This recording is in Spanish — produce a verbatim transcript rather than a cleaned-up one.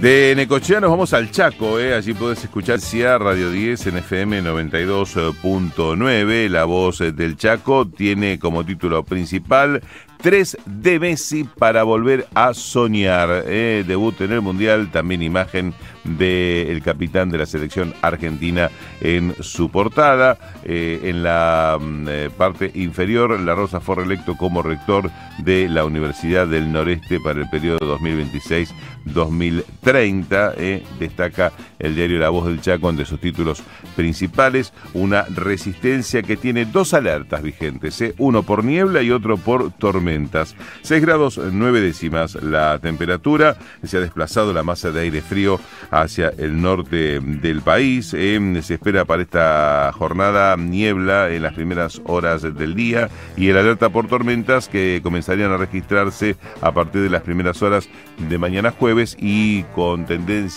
De Necochea nos vamos al Chaco, eh. Allí podés escuchar C I A Radio diez en F M noventa y dos punto nueve. La Voz del Chaco tiene como título principal tres de Messi para volver a soñar. Eh, debut en el Mundial, también imagen del capitán de la selección argentina en su portada. Eh, en la eh, parte inferior, La Rosa fue reelecto como rector de la Universidad del Noreste para el periodo dos mil veintiséis dos mil treinta. Eh, destaca el diario La Voz del Chaco entre sus títulos principales una resistencia que tiene dos alertas vigentes, eh, uno por niebla y otro por tormenta. seis grados nueve décimas la temperatura, se ha desplazado la masa de aire frío hacia el norte del país. Eh, se espera para esta jornada niebla en las primeras horas del día y el alerta por tormentas que comenzarían a registrarse a partir de las primeras horas de mañana jueves y con tendencia